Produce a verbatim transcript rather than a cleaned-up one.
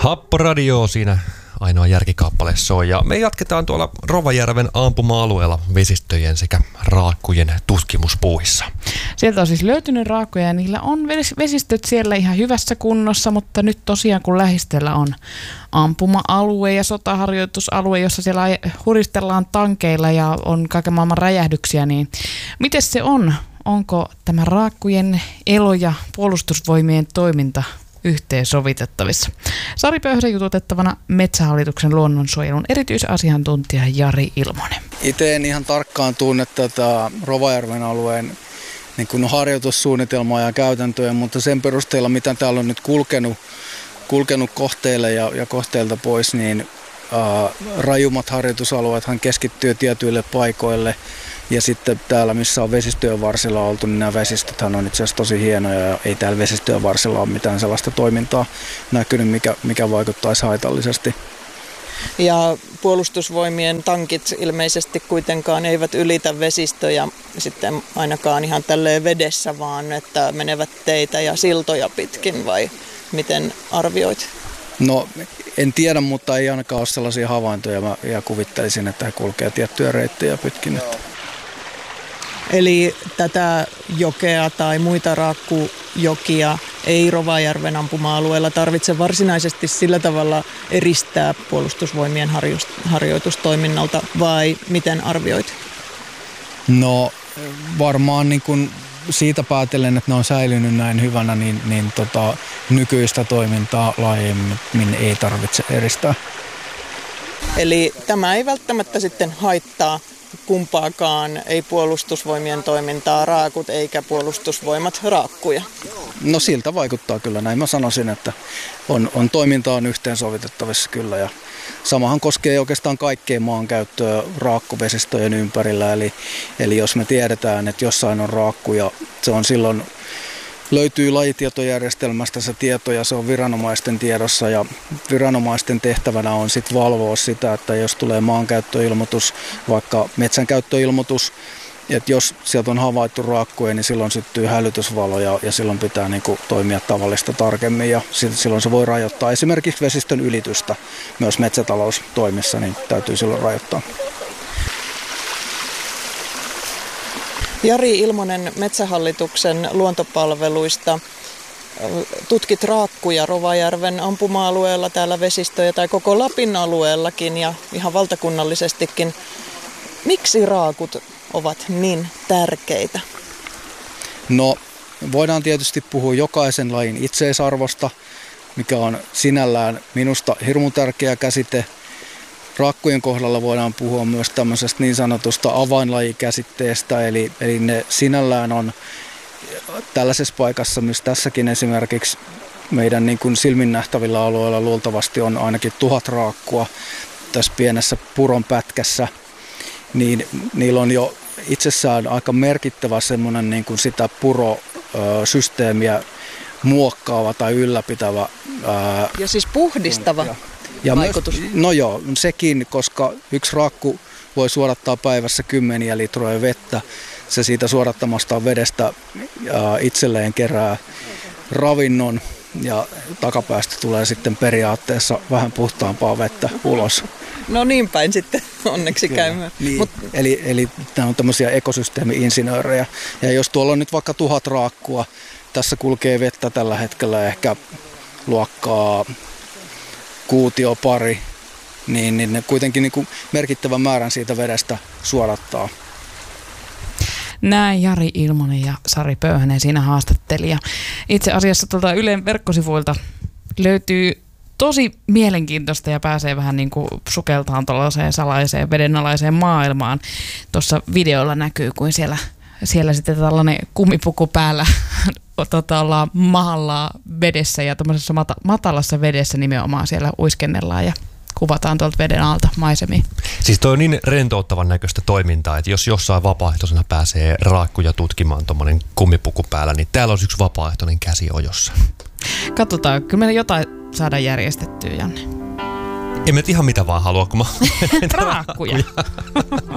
Happoradio siinä ainoa järkikappale soi. Ja me jatketaan tuolla Rovajärven ampuma-alueella vesistöjen sekä raakkujen tutkimuspuuhissa. Sieltä on siis löytynyt raakkuja ja niillä on vesistöt siellä ihan hyvässä kunnossa, mutta nyt tosiaan kun lähistöllä on ampuma-alue ja sotaharjoitusalue, jossa siellä huristellaan tankeilla ja on kaiken maailman räjähdyksiä, niin miten se on? Onko tämä raakkujen elo ja puolustusvoimien toiminta yhteensovitettavissa? Sari Pöyhden jututettavana Metsähallituksen luonnonsuojelun erityisasiantuntija Jari Ilmonen. Itse en ihan tarkkaan tunne tätä Rovajärven alueen niin kuin harjoitussuunnitelmaa ja käytäntöjä, mutta sen perusteella, mitä täällä on nyt kulkenut, kulkenut kohteille ja, ja kohteilta pois, niin ää, rajummat harjoitusalueethan keskittyy tietyille paikoille. Ja sitten täällä, missä on vesistöjen varsilla oltu, niin nämä vesistöthän on itse asiassa tosi hienoja ja ei täällä vesistöjen varsilla ole mitään sellaista toimintaa näkynyt, mikä, mikä vaikuttaisi haitallisesti. Ja puolustusvoimien tankit ilmeisesti kuitenkaan eivät ylitä vesistöjä sitten ainakaan ihan tälleen vedessä, vaan että menevät teitä ja siltoja pitkin, vai miten arvioit? No en tiedä, mutta ei ainakaan ole sellaisia havaintoja. Mä ja kuvittelisin, että he kulkee tiettyjä reittejä pitkin. Että. Eli tätä jokea tai muita raakkujokia ei Rovajärven ampuma-alueella tarvitse varsinaisesti sillä tavalla eristää puolustusvoimien harjoitustoiminnalta, vai miten arvioit? No varmaan niin kuin siitä päätellen, että ne on säilynyt näin hyvänä, niin, niin tota, nykyistä toimintaa laajemmin ei tarvitse eristää. Eli tämä ei välttämättä sitten haittaa kumpaakaan, ei puolustusvoimien toimintaa raakut eikä puolustusvoimat raakkuja? No siltä vaikuttaa kyllä. Näin mä sanoisin, että on, on toiminta on yhteensovitettavissa kyllä. Ja samahan koskee oikeastaan kaikkea maankäyttöä raakkuvesistöjen ympärillä. Eli, eli jos me tiedetään, että jossain on raakkuja, se on silloin löytyy lajitietojärjestelmästä se tieto ja se on viranomaisten tiedossa ja viranomaisten tehtävänä on sitten valvoa sitä, että jos tulee maankäyttöilmoitus, vaikka metsänkäyttöilmoitus, että jos sieltä on havaittu raakkuja, niin silloin syttyy hälytysvalo ja, ja silloin pitää niinku toimia tavallista tarkemmin ja silloin se voi rajoittaa esimerkiksi vesistön ylitystä myös metsätaloustoimissa, niin täytyy silloin rajoittaa. Jari Ilmonen Metsähallituksen luontopalveluista. Tutkit raakkuja Rovajärven ampuma-alueella, täällä vesistöjä tai koko Lapin alueellakin ja ihan valtakunnallisestikin. Miksi raakut ovat niin tärkeitä? No voidaan tietysti puhua jokaisen lajin itseisarvosta, mikä on sinällään minusta hirmu tärkeä käsite. Raakkujen kohdalla voidaan puhua myös tämmöisestä niin sanotusta avainlajikäsitteestä, eli, eli ne sinällään on tällaisessa paikassa, missä tässäkin esimerkiksi meidän niin kuin silmin nähtävillä alueilla luultavasti on ainakin tuhat raakkua tässä pienessä puron pätkässä, niin niillä on jo itsessään aika merkittävä semmoinen niin kuin sitä purosysteemiä muokkaava tai ylläpitävä. Ää, ja siis puhdistava. Ja myös, no joo, sekin, koska yksi raakku voi suodattaa päivässä kymmeniä litroja vettä. Se siitä suodattamasta vedestä itselleen kerää ravinnon ja takapäästä tulee sitten periaatteessa vähän puhtaampaa vettä ulos. No niin päin sitten onneksi käymään. Niin, Mut... Eli, eli nämä on tämmöisiä ekosysteemi-insinöörejä. Ja jos tuolla on nyt vaikka tuhat raakkua, tässä kulkee vettä tällä hetkellä ehkä luokkaa kuutio pari, niin, niin ne kuitenkin niin kuin merkittävän määrän siitä vedestä suodattaa. Näin Jari Ilmonen ja Sari Pöyhänen siinä haastattelija. Itse asiassa tuolta Ylen verkkosivuilta löytyy tosi mielenkiintoista ja pääsee vähän niin kuin sukeltaan tuollaiseen salaiseen vedenalaiseen maailmaan. Tuossa videolla näkyy, kuin siellä, siellä sitten tällainen kumipuku päällä tota, ollaan mahalla vedessä ja tämmöisessä mata- matalassa vedessä nimenomaan siellä uiskennellaan ja kuvataan tuolta veden alta maisemia. Siis toi on niin rentouttavan näköistä toimintaa, että jos jossain vapaaehtoisena pääsee raakkuja tutkimaan tuommoinen kumipuku päällä, niin täällä on yksi vapaaehtoinen käsi ojossa. Katsotaan, kyllä meillä jotain saadaan järjestettyä, Janne. En mä ihan mitä vaan halua, kun mä raakkuja.